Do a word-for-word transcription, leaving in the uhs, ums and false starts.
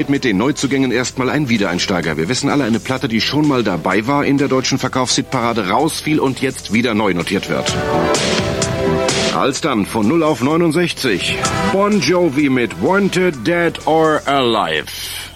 mit den Neuzugängen erstmal ein Wiedereinsteiger. Wir wissen alle, eine Platte, die schon mal dabei war in der deutschen Verkaufshitparade, rausfiel und jetzt wieder neu notiert wird. Alsdann von null auf neunundsechzig. Bon Jovi mit Wanted, Dead or Alive.